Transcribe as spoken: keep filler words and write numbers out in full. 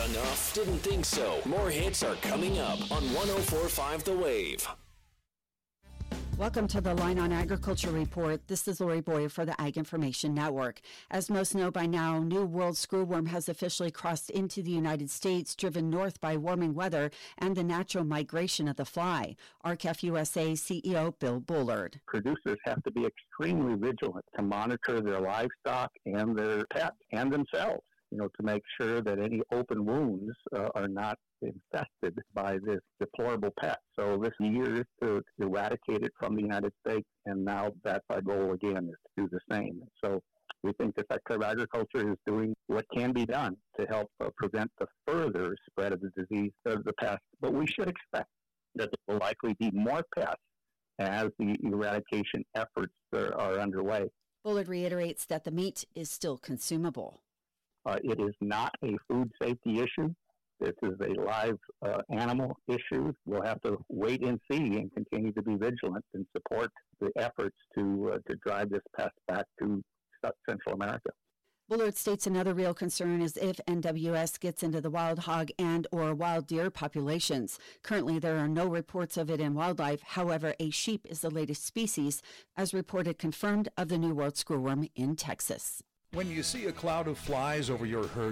Enough? Didn't think so. More hits are coming up on one oh four point five The Wave. Welcome to the Line on Agriculture Report. This is Lori Boyer for the Ag Information Network. As most know by now, New World Screwworm has officially crossed into the United States, driven north by warming weather and the natural migration of the fly. R C A F U S A C E O Bill Bullard. Producers have to be extremely vigilant to monitor their livestock and their pets and themselves, you know, to make sure that any open wounds uh, are not infested by this deplorable pet. So this year is to eradicate it from the United States, and now that's our goal again, is to do the same. So we think the Secretary of Agriculture is doing what can be done to help uh, prevent the further spread of the disease of the pest. But we should expect that there will likely be more pests as the eradication efforts are, are underway. Bullard reiterates that the meat is still consumable. Uh, it is not a food safety issue. This is a live uh, animal issue. We'll have to wait and see and continue to be vigilant and support the efforts to uh, to drive this pest back to Central America. Bullard states another real concern is if N W S gets into the wild hog and or wild deer populations. Currently, there are no reports of it in wildlife. However, a sheep is the latest species, as reported confirmed of the New World Screwworm in Texas. When you see a cloud of flies over your herd,